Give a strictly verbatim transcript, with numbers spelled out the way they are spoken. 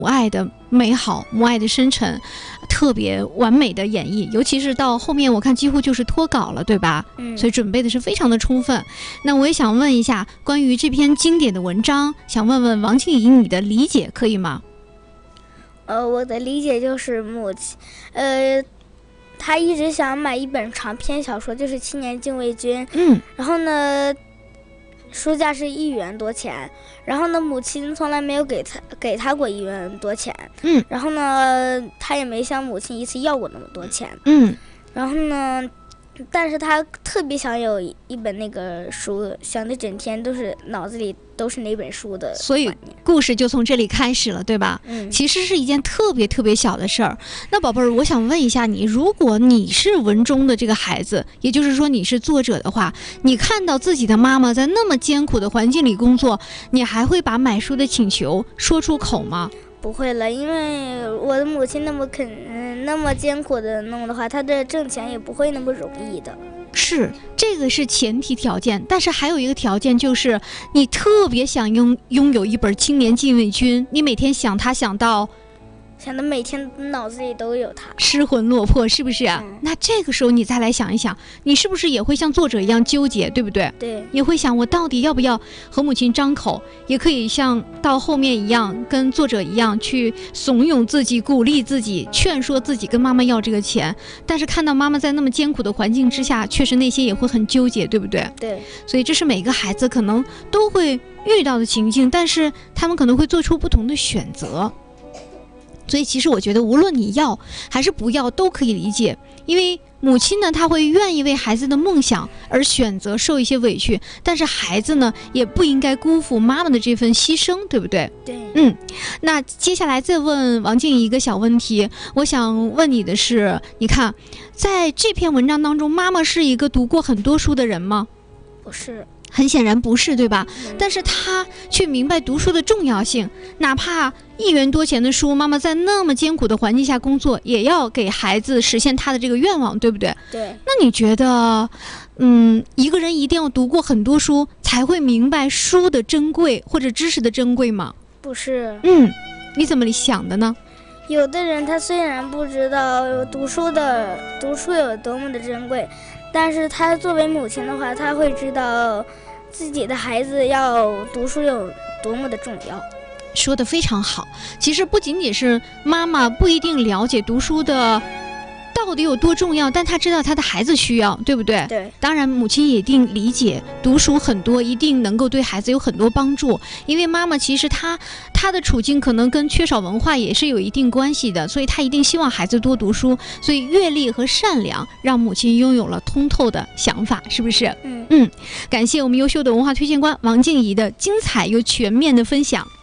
母爱的美好，母爱的深沉，特别完美的演绎。尤其是到后面，我看几乎就是脱稿了，对吧？ 嗯， 所以准备的是非常的充分。那我也想问一下，关于这篇经典的文章，想问问王静怡你的理解可以吗？ 呃，我的理解就是母亲，呃，他一直想买一本长篇小说，就是《青年禁卫军》。 嗯， 然后呢，书价是一元多钱，然后呢，母亲从来没有给他给他过一元多钱， 嗯， 然后呢，他也没向母亲一次要过那么多钱， 嗯， 然后呢，但是他特别想有一本那个书，想的整天都是脑子里都是那本书的， 所以故事就从这里开始了，对吧？ 嗯， 其实是一件特别特别小的事儿。那宝贝儿，我想问一下你，如果你是文中的这个孩子，也就是说你是作者的话，你看到自己的妈妈在那么艰苦的环境里工作，你还会把买书的请求说出口吗？ 不会了，因为我的母亲那么肯、嗯、那么艰苦的弄的话，她的挣钱也不会那么容易的。 是，这个是前提条件，但是还有一个条件就是你特别想拥拥有一本《青年禁卫军》，你每天想它想到想的每天脑子里都有它， 失魂落魄，是不是啊？ 嗯， 那这个时候你再来想一想，你是不是也会像作者一样纠结，对不对？ 对， 也会想我到底要不要和母亲张口，也可以像到后面一样跟作者一样去怂恿自己，鼓励自己，劝说自己跟妈妈要这个钱。但是看到妈妈在那么艰苦的环境之下，确实内心也会很纠结，对不对？ 对， 所以这是每个孩子可能都会遇到的情境，但是他们可能会做出不同的选择。所以其实我觉得无论你要还是不要都可以理解，因为母亲呢她会愿意为孩子的梦想而选择受一些委屈，但是孩子呢也不应该辜负妈妈的这份牺牲，对不对？ 对， 嗯，那接下来再问王静怡一个小问题，我想问你的是，你看在这篇文章当中，妈妈是一个读过很多书的人吗？ 不是， 很显然不是，对吧？ 嗯， 但是他却明白读书的重要性，哪怕一元多钱的书，妈妈在那么艰苦的环境下工作，也要给孩子实现他的这个愿望，对不对？ 对。 那你觉得，嗯，一个人一定要读过很多书才会明白书的珍贵或者知识的珍贵吗？ 不是。 嗯，你怎么想的呢？ 有的人他虽然不知道读书的读书有多么的珍贵，但是他作为母亲的话，他会知道自己的孩子要读书有多么的重要。 说得非常好，其实不仅仅是妈妈不一定了解读书的到底有多重要，但她知道她的孩子需要，对不对？ 对。 当然母亲也一定理解读书很多一定能够对孩子有很多帮助，因为妈妈其实她她的处境可能跟缺少文化也是有一定关系的，所以她一定希望孩子多读书，所以阅历和善良让母亲拥有了通透的想法，是不是？ 嗯嗯，感谢我们优秀的文化推荐官王静怡的精彩又全面的分享。